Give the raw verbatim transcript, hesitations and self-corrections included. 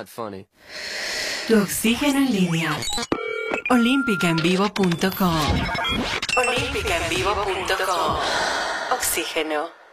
funny. Tu oxígeno en línea. olímpica en vivo punto com. olímpica en vivo punto com. Oxígeno.